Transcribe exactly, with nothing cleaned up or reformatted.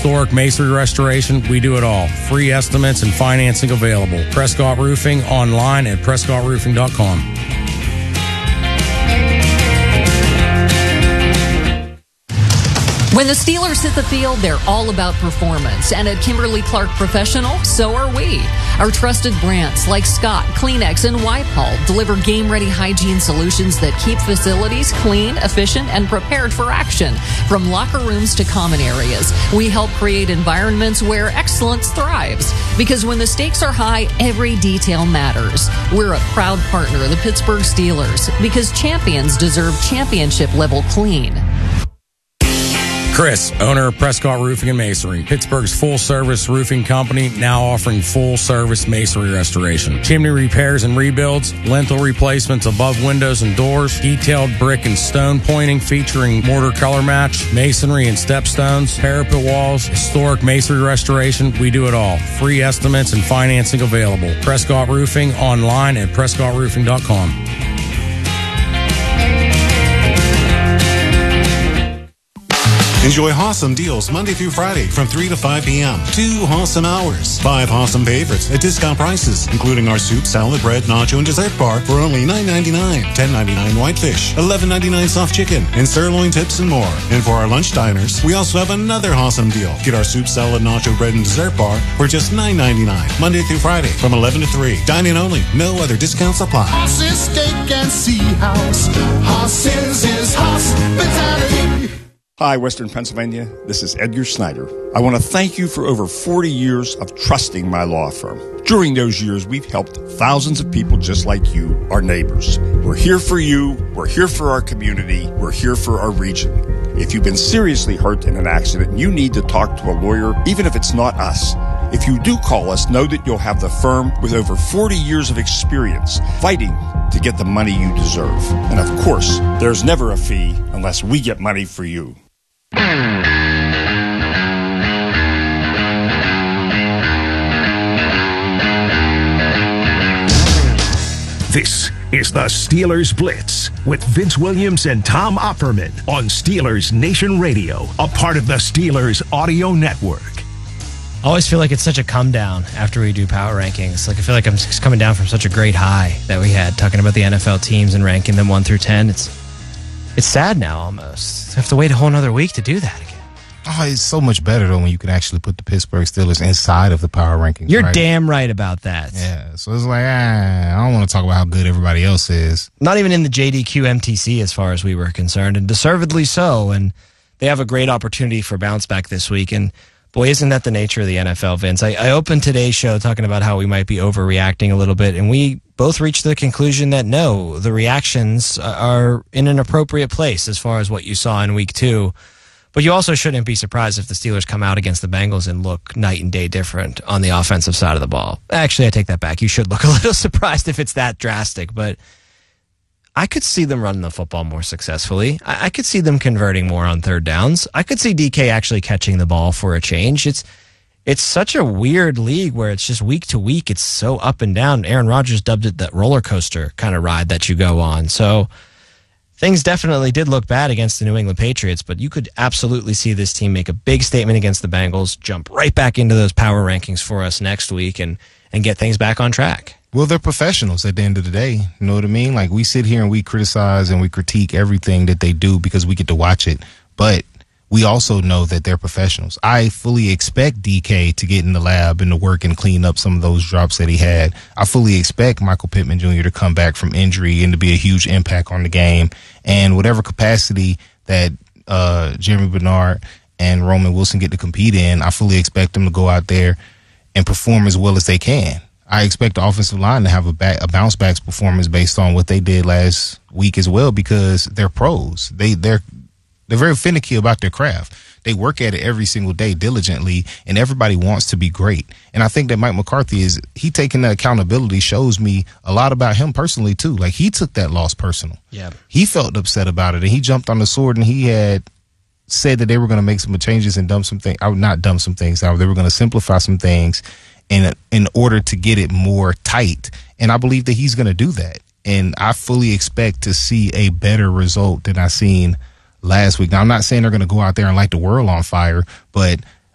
historic masonry restoration, we do it all. Free estimates and financing available. Prescott Roofing, online at prescott roofing dot com. When the Steelers hit the field, they're all about performance. And at Kimberly-Clark Professional, so are we. Our trusted brands like Scott, Kleenex, and Wipe-All deliver game-ready hygiene solutions that keep facilities clean, efficient, and prepared for action. From locker rooms to common areas, we help create environments where excellence thrives. Because when the stakes are high, every detail matters. We're a proud partner of the Pittsburgh Steelers because champions deserve championship-level clean. Chris, owner of Prescott Roofing and Masonry, Pittsburgh's full-service roofing company, now offering full-service masonry restoration, chimney repairs and rebuilds, lintel replacements above windows and doors, detailed brick and stone pointing featuring mortar color match, masonry and stepstones, parapet walls, historic masonry restoration. We do it all. Free estimates and financing available. Prescott Roofing, online at prescott roofing dot com. Enjoy awesome deals Monday through Friday from three to five p.m. Two awesome hours. Five awesome favorites at discount prices, including our soup, salad, bread, nacho, and dessert bar for only nine ninety-nine, ten ninety-nine whitefish, eleven ninety-nine soft chicken, and sirloin tips and more. And for our lunch diners, we also have another awesome deal. Get our soup, salad, nacho, bread, and dessert bar for just nine ninety-nine, Monday through Friday from eleven to three. Dine-in only. No other discounts apply. Horses, steak, and sea house. Horses is hospitality. Hi, Western Pennsylvania. This is Edgar Snyder. I want to thank you for over forty years of trusting my law firm. During those years, we've helped thousands of people just like you, our neighbors. We're here for you. We're here for our community. We're here for our region. If you've been seriously hurt in an accident and you need to talk to a lawyer, even if it's not us, if you do call us, know that you'll have the firm with over forty years of experience fighting to get the money you deserve. And of course, there's never a fee unless we get money for you. This is the Steelers Blitz with Vince Williams and Tom Opperman on Steelers Nation Radio, a part of the Steelers Audio Network. I always feel like it's such a come down after we do power rankings. Like I feel like I'm just coming down from such a great high that we had talking about the N F L teams and ranking them one through ten. It's it's sad now almost. I have to wait a whole another week to do that again. Oh, it's so much better, though, when you can actually put the Pittsburgh Steelers inside of the power rankings. You're right? damn right about that. Yeah, so it's like, ah, I don't want to talk about how good everybody else is. Not even in the J D Q M T C as far as we were concerned, and deservedly so. And they have a great opportunity for bounce back this week. And, boy, isn't that the nature of the N F L, Vince? I, I opened today's show talking about how we might be overreacting a little bit, and we both reached the conclusion that, no, the reactions are in an appropriate place as far as what you saw in week two. But you also shouldn't be surprised if the Steelers come out against the Bengals and look night and day different on the offensive side of the ball. Actually, I take that back. You should look a little surprised if it's that drastic, but I could see them running the football more successfully. I, I could see them converting more on third downs. I could see D K actually catching the ball for a change. It's it's such a weird league where it's just week to week. It's so up and down. Aaron Rodgers dubbed it that roller coaster kind of ride that you go on. So things definitely did look bad against the New England Patriots, but you could absolutely see this team make a big statement against the Bengals, jump right back into those power rankings for us next week, and, and get things back on track. Well, they're professionals at the end of the day. You know what I mean? Like, we sit here and we criticize and we critique everything that they do because we get to watch it, but we also know that they're professionals. I fully expect D K to get in the lab and to work and clean up some of those drops that he had. I fully expect Michael Pittman Junior to come back from injury and to be a huge impact on the game. And whatever capacity that uh, Jeremy Bernard and Roman Wilson get to compete in, I fully expect them to go out there and perform as well as they can. I expect the offensive line to have a, back, a bounce back performance based on what they did last week as well, because they're pros. They, they're They're very finicky about their craft. They work at it every single day diligently, and everybody wants to be great. And I think that Mike McCarthy is, he taking that accountability shows me a lot about him personally too. Like, he took that loss personal. Yeah. He felt upset about it, and he jumped on the sword, and he had said that they were going to make some changes and dump some things. I would not dump some things out. They were going to simplify some things in in order to get it more tight. And I believe that he's going to do that. And I fully expect to see a better result than I seen last week. Now, I'm not saying they're going to go out there and light the world on fire, but